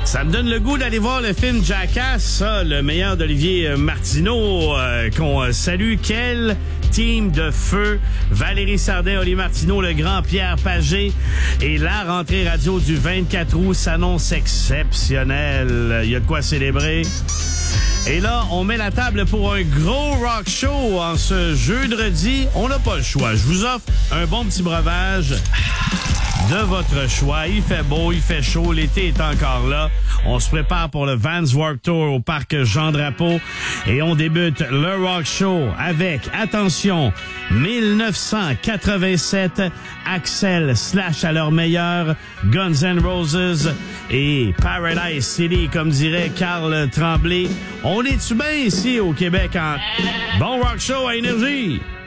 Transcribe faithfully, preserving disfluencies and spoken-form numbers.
Ça me donne le goût d'aller voir le film Jackass, ça, le meilleur d'Olivier Martineau, euh, qu'on salue. Quel team de feu! Valérie Sardin, Olivier Martineau, le grand Pierre Pagé. Et la rentrée radio du vingt-quatre août s'annonce exceptionnelle. Il y a de quoi célébrer. Et là, on met la table pour un gros rock show en ce jeudi. On n'a pas le choix. Je vous offre un bon petit breuvage de votre choix. Il fait beau, il fait chaud, l'été est encore là. On se prépare pour le Vans Warped Tour au parc Jean-Drapeau et on débute le rock show avec, attention, dix-neuf cent quatre-vingt-sept, Axel Slash à leur meilleur, Guns N' Roses et Paradise City, comme dirait Carl Tremblay. On est-tu bien ici au Québec en bon rock show à Énergie?